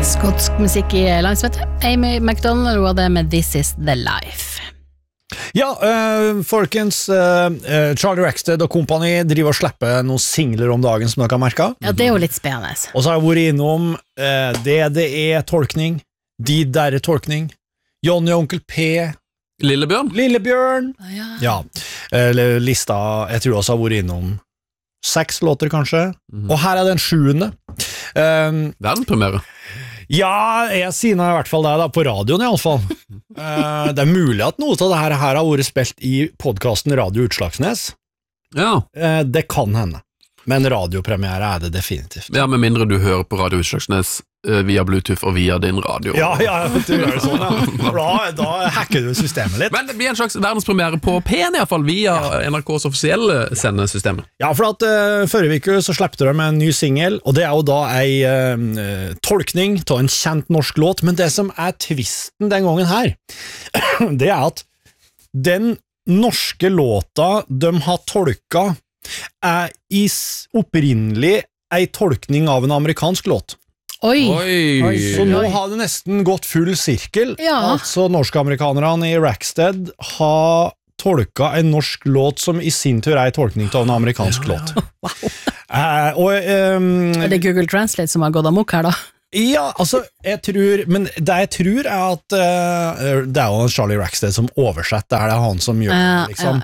skotsk musikk I lands, vet du. Amy McDonald var det med This Is The Life. Ja, folkens, Charlie Rackstead og kompani driver og slipper noen singler om dagen som dere har merket. Ja, det jo litt spennende. Og så har jeg vært innom DDE-tolkning, De Derre-tolkning, Johnny og Onkel P, Lillebjørn. Ja, lista, jeg tror også har vært innom 6 låter kanskje, og her den 7. Verdenspremiere. Ja, jeg sier I hvert fall det da, på radioen I alle fall. Det mulig at noe av det her har vært spilt I podcasten Radio Utslagsnes. Ja. Det kan hende. Men radiopremiere det definitivt. Ja, med mindre du hører på Radio Utslagsnes via Bluetooth og via din radio. Ja, du gjør det sånn, ja. Da hacker du systemet litt. Men det blir en slags verdenspremiere på P1 I hvert fall, via NRKs offisielle sendesystem. Ja, for at forrige uke så sleppte de med en ny single, og det jo da en tolkning av en kjent norsk låt, men det som tvisten den gangen her, det at den norske låta de har tolka opprinnelig en tolkning av en amerikansk låt. Oi. Så nå har det nesten gått full sirkel. Altså norsk-amerikanerne I Rackstead har tolka en norsk låt som I sin tur en tolkning av en amerikansk låt. Det Google Translate som har gått amok her da? Ja, altså, jeg tror at det jo Charlie Rackstead som oversetter, det han som gjør det, liksom.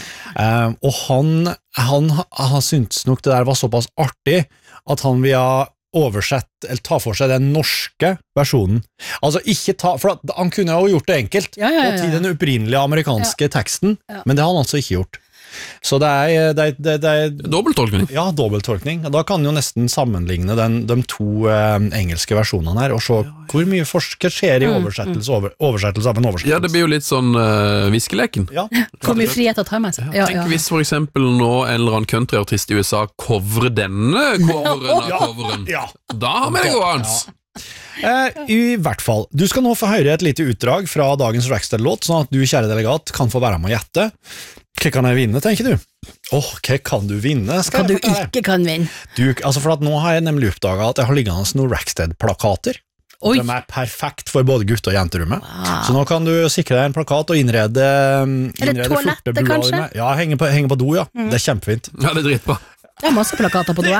Og han syntes nok det der var såpass artig at han vil oversett eller ta for seg den norske versjonen. Altså ikke for han kunne jo gjort det enkelt og til den opprinnelige amerikanske teksten, men det har han altså ikke gjort. Så det dobbelttolkning. Ja, dobbelttolkning. Da kan jo nesten sammenligne de 2 engelske versjonene her, og se hvor mye forskjell skjer I oversettelse av en oversettelse. Ja, det blir jo litt sånn viskeleken. Ja. Hvor mye frihet å ta med seg. Tenk hvis for eksempel nå en eller annen countryartist I USA coverer denne coveren av coveren. Da har vi det gående. I hvert fall, du skal nå få høre et lite utdrag fra dagens Rackstead-låt, sånn at du, kjære delegat, kan få være med å gjette. Hva kan jeg vinne, tenker du? Hva kan du vinne? Hva du ikke kan vinne? For at nå har jeg nemlig oppdaget at jeg har liggende noen Rackstead-plakater. De perfekt for både gutt- og jenterommet. Så nå kan du sikre deg en plakat og innrede toalettet, kanskje? Ja, henge på do, ja. Det kjempefint. Ja, det dritbra. Det masse plakater på do,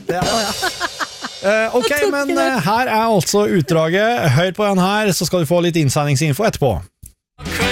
Ok, men her altså utdraget. Hør på den her, så skal du få litt innsendingsinfo etterpå.